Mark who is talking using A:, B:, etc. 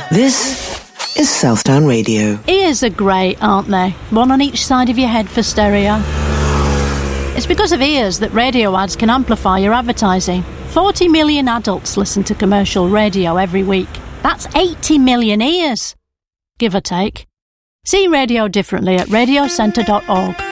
A: This is Southdown Radio.
B: Ears are great, aren't they? One on each side of your head for stereo. It's because of ears that radio ads can amplify your advertising. 40 million adults listen to commercial radio every week. That's 80 million ears, give or take. See radio differently at radiocentre.org.